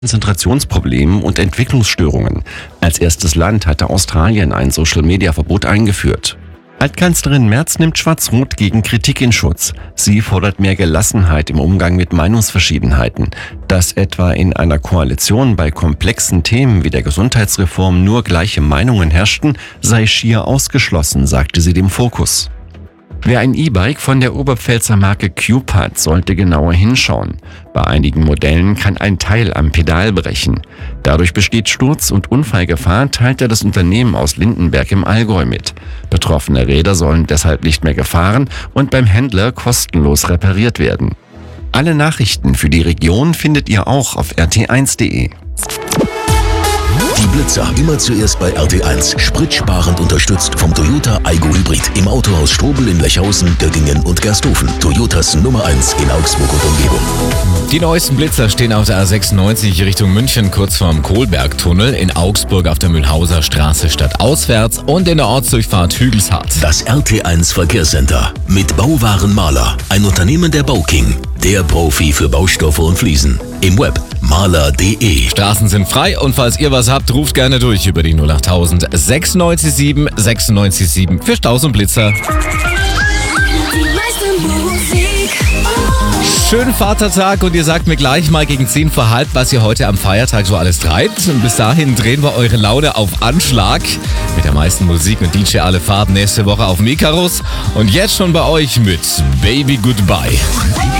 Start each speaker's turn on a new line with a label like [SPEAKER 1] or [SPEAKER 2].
[SPEAKER 1] Konzentrationsproblemen und Entwicklungsstörungen. Als erstes Land hatte Australien ein Social-Media-Verbot eingeführt. Altkanzlerin Merz nimmt Schwarz-Rot gegen Kritik in Schutz. Sie fordert mehr Gelassenheit im Umgang mit Meinungsverschiedenheiten. Dass etwa in einer Koalition bei komplexen Themen wie der Gesundheitsreform nur gleiche Meinungen herrschten, sei schier ausgeschlossen, sagte sie dem Fokus. Wer ein E-Bike von der Oberpfälzer Marke Cube hat, sollte genauer hinschauen. Bei einigen Modellen kann ein Teil am Pedal brechen. Dadurch besteht Sturz- und Unfallgefahr, teilte das Unternehmen aus Lindenberg im Allgäu mit. Betroffene Räder sollen deshalb nicht mehr gefahren und beim Händler kostenlos repariert werden. Alle Nachrichten für die Region findet ihr auch auf rt1.de.
[SPEAKER 2] Die Blitzer immer zuerst bei RT1. Spritsparend unterstützt vom Toyota Aygo Hybrid im Autohaus Strobel in Lechhausen, Döggingen und Gersthofen. Toyotas Nummer 1 in Augsburg und Umgebung.
[SPEAKER 3] Die neuesten Blitzer stehen auf der A96 Richtung München kurz vorm Kohlbergtunnel, in Augsburg auf der Mühlhauser Straße stadtauswärts und in der Ortsdurchfahrt Hügelshardt.
[SPEAKER 2] Das RT1 Verkehrscenter mit Bauwaren Maler, ein Unternehmen der Bauking, der Profi für Baustoffe und Fliesen. Im Web maler.de.
[SPEAKER 3] Straßen sind frei und falls ihr was habt, ruft gerne durch über die 08000 967 967 für Staus und Blitzer. Schönen Vatertag und ihr sagt mir gleich mal gegen 10 vor halb, was ihr heute am Feiertag so alles treibt. Und bis dahin drehen wir eure Laune auf Anschlag. Mit der meisten Musik und DJ alle Fahrten nächste Woche auf Mikarus. Und jetzt schon bei euch mit Baby Goodbye.